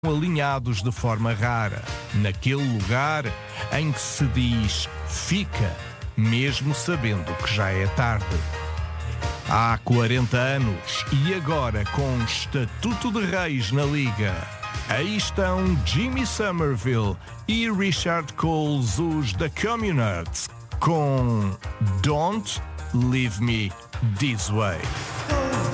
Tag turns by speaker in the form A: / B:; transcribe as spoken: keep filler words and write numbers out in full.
A: alinhados de forma rara, naquele lugar em que se diz fica, mesmo sabendo que já é tarde. Há quarenta anos e agora com estatuto de reis na liga, aí estão Jimmy Somerville e Richard Coles, os da Communards, com Don't Leave Me This Way.